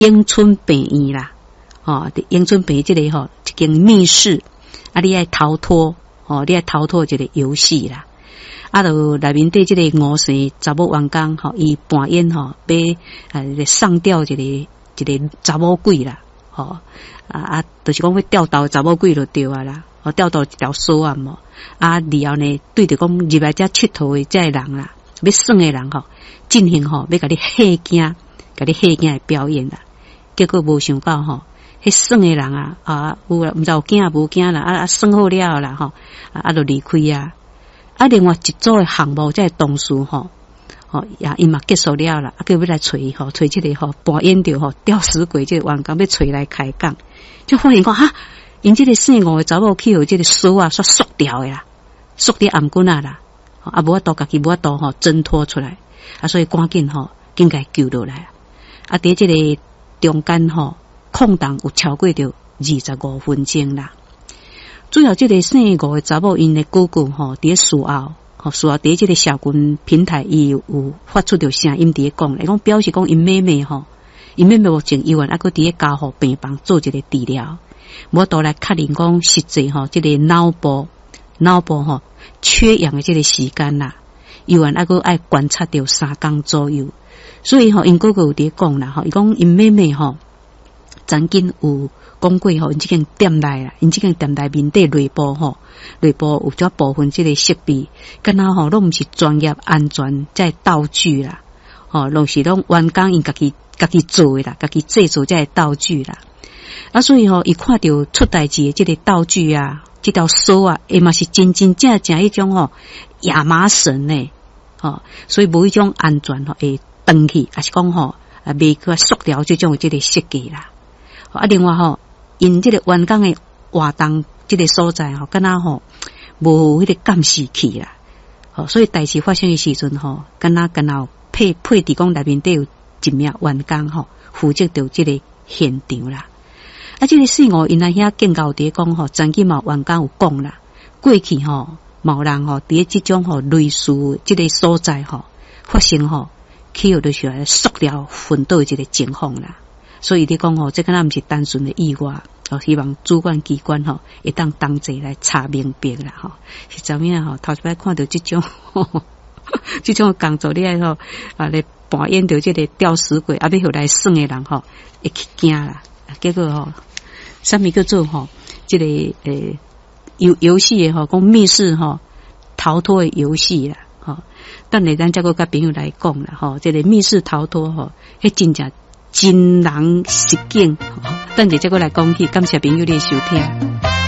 永春病院啦，伫永春病院这个一间密室，你爱逃脱，你爱逃脱这个游戏啦。就内面对这个5岁查某员工伊扮演要上吊一个查某鬼啦，就是讲要吊倒查某鬼就对啊啦，吊倒一条绳啊嘛，然后呢对着讲入来遮佚佗的这个人啦，要耍的人进行要甲你吓惊的表演啦。结果无想到迄耍的人有啦，毋知有惊无惊啦，耍好了啦就离开啊。另外一组的项目这同事伊嘛结束了啦，叫要来找这个扮演着吊死鬼这个员工要找来开讲，就发现讲因这个姓吴的查某去这个手煞缩掉的啦，缩伫颔棍啦，无法度家己无法度挣脱出来，所以赶紧紧甲救落来。伫这个中间空档有超过着25分钟啦。主要这个姓吴的查某因的哥哥伫事后伫这个社群平台伊有发出着声音伫讲表示讲因妹妹目前医院还佫伫咧家护病房做一个治疗，无度来确认讲实际这个脑部缺氧的这个时间啦，医院还佫爱观察着3天左右。所以因哥哥有伫讲啦，伊讲因妹妹曾经有讲过因这间店内啦，因这间店内面底内部有一部分这个设备，敢若拢毋是专业安全这道具啦，拢是员工因家己做的啦，家己制作这个道具啦。所以伊看到出代志的这个道具啊，这条绳嘛是真正迄种亚麻绳呢，所以无一种安全会断去，还是讲袂去塑料这种这个设计啦。另外因这个员工的活动这个所在敢若无迄个监视器啦，所以代志发生的时阵敢若配伫讲内面底有一名员工负责着这个现场啦。这个事因那遐警告伫讲曾经嘛员工有讲啦，过去某人伫这种类似这个所在发生起就是塑料昏倒这个情况啦。所以你讲这敢若毋是单纯的意外，希望主管机关会当即来查明白啦是怎么样头一摆看到这种这种工作你来扮演着这个吊死鬼要互来耍的人会去惊啦。结果啥物叫做这个游戏的讲密室逃脱的游戏啦等下咱再个甲朋友来讲啦这个密室逃脱迄真人实境等下再个来讲起，感谢朋友的收听。